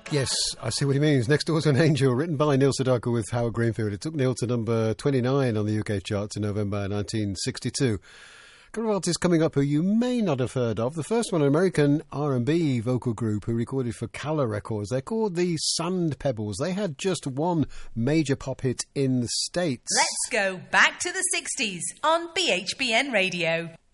Yes, I see what he means. Next Door to an Angel, written by Neil Sedaka with Howard Greenfield. It took Neil to number 29 on the UK charts in November 1962. A couple of artists coming up who you may not have heard of. The first one, an American R&B vocal group who recorded for Calla Records. They're called the Sand Pebbles. They had just one major pop hit in the States. Let's go back to the 60s on BHBN Radio.